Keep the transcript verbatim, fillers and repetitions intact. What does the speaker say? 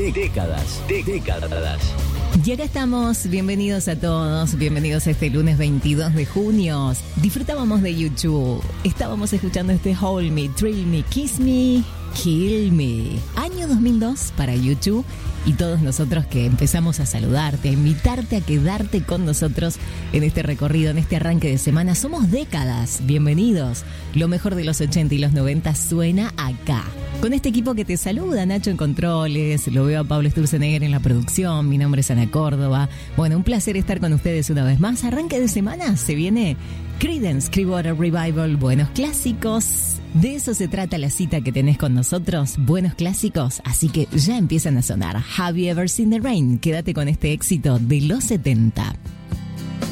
de- décadas, de- décadas. Y acá estamos, bienvenidos a todos, bienvenidos a este lunes veintidós de junio. Disfrutábamos de YouTube, estábamos escuchando este Hold Me, Thrill Me, Kiss Me, Kill Me. Año dos mil dos para YouTube y todos nosotros que empezamos a saludarte, a invitarte a quedarte con nosotros en este recorrido, en este arranque de semana. Somos décadas, bienvenidos. Lo mejor de los ochenta y los noventa suena acá. Con este equipo que te saluda, Nacho en controles, lo veo a Pablo Sturzenegger en la producción, mi nombre es Ana Córdoba. Bueno, un placer estar con ustedes una vez más. Arranque de semana, se viene Creedence Clearwater Revival, buenos clásicos. De eso se trata la cita que tenés con nosotros, buenos clásicos, así que ya empiezan a sonar. Have you ever seen the rain? Quédate con este éxito de los setenta.